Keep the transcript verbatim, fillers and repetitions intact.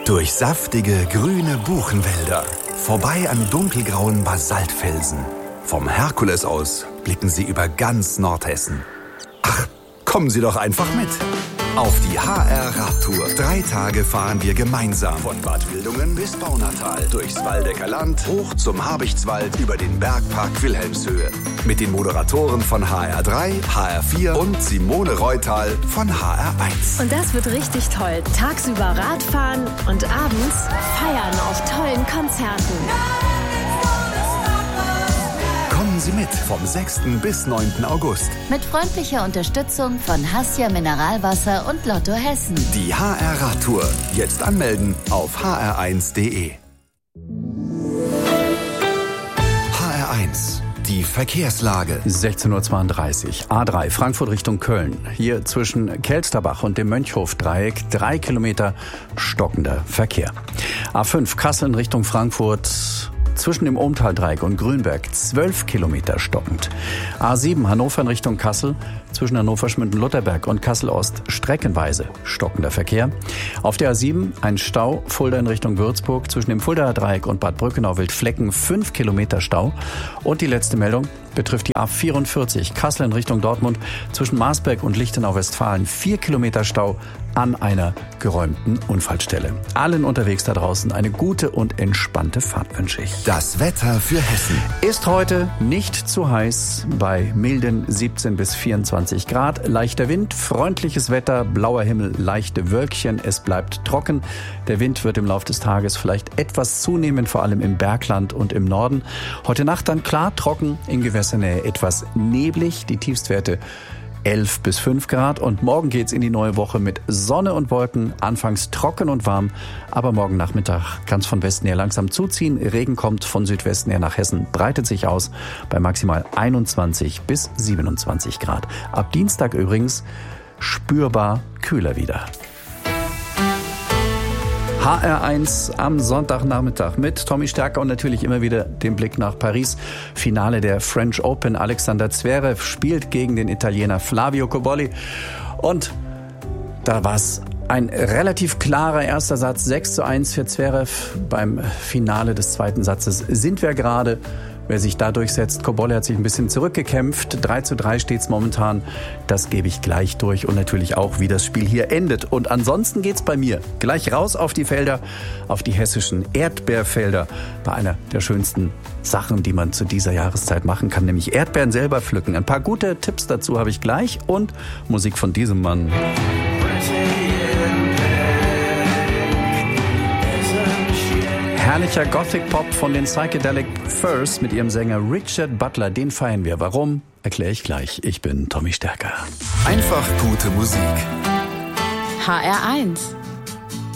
Durch saftige, grüne Buchenwälder, vorbei an dunkelgrauen Basaltfelsen. Vom Herkules aus blicken Sie über ganz Nordhessen. Ach, kommen Sie doch einfach mit. Auf die H R-Radtour. Drei Tage fahren wir gemeinsam. Von Bad Wildungen bis Baunatal. Durchs Waldecker Land, hoch zum Habichtswald, über den Bergpark Wilhelmshöhe. Mit den Moderatoren von H R drei, H R vier und Simone Reutal von H R eins. Und das wird richtig toll. Tagsüber Radfahren und abends feiern auf tollen Konzerten. Kommen Sie mit vom sechsten bis neunten August. Mit freundlicher Unterstützung von Hassia Mineralwasser und Lotto Hessen. Die H R-Radtour. Jetzt anmelden auf h r eins punkt d e. H R eins. Die Verkehrslage. sechzehn Uhr zweiunddreißig. A drei Frankfurt Richtung Köln. Hier zwischen Kelsterbach und dem Mönchhof-Dreieck drei Kilometer stockender Verkehr. A fünf Kassel in Richtung Frankfurt. Zwischen dem Ohmtal-Dreieck und Grünberg zwölf Kilometer stockend. A sieben Hannover in Richtung Kassel. Zwischen Hannover-Schmünden-Lutherberg und Kassel-Ost streckenweise stockender Verkehr. Auf der A sieben ein Stau Fulda in Richtung Würzburg. Zwischen dem Fuldaer Dreieck und Bad Brückenau-Wildflecken fünf Kilometer Stau. Und die letzte Meldung betrifft die A vierundvierzig Kassel in Richtung Dortmund. Zwischen Marsberg und Lichtenau-Westfalen vier Kilometer Stau an einer geräumten Unfallstelle. Allen unterwegs da draußen eine gute und entspannte Fahrt wünsche ich. Das Wetter für Hessen. Ist heute nicht zu heiß bei milden siebzehn bis vierundzwanzig Grad. Leichter Wind, freundliches Wetter, blauer Himmel, leichte Wölkchen. Es bleibt trocken. Der Wind wird im Laufe des Tages vielleicht etwas zunehmen, vor allem im Bergland und im Norden. Heute Nacht dann klar trocken, in Gewässernähe etwas neblig. Die Tiefstwerte elf bis fünf Grad und morgen geht's in die neue Woche mit Sonne und Wolken, anfangs trocken und warm, aber morgen Nachmittag kann's von Westen her langsam zuziehen. Regen kommt von Südwesten her nach Hessen, breitet sich aus bei maximal einundzwanzig bis siebenundzwanzig Grad. Ab Dienstag übrigens spürbar kühler wieder. H R eins am Sonntagnachmittag mit Tommy Stärker und natürlich immer wieder den Blick nach Paris. Finale der French Open. Alexander Zverev spielt gegen den Italiener Flavio Cobolli. Und da war es ein relativ klarer erster Satz. sechs zu eins für Zverev. Beim Finale des zweiten Satzes sind wir gerade. Wer sich da durchsetzt, Cobolli hat sich ein bisschen zurückgekämpft. drei zu drei steht's momentan. Das gebe ich gleich durch und natürlich auch, wie das Spiel hier endet. Und ansonsten geht's bei mir gleich raus auf die Felder, auf die hessischen Erdbeerfelder. Bei einer der schönsten Sachen, die man zu dieser Jahreszeit machen kann, nämlich Erdbeeren selber pflücken. Ein paar gute Tipps dazu habe ich gleich und Musik von diesem Mann. Herrlicher Gothic-Pop von den Psychedelic Furs mit ihrem Sänger Richard Butler. Den feiern wir. Warum? Erkläre ich gleich. Ich bin Tommy Stärker. Einfach gute Musik. H R eins.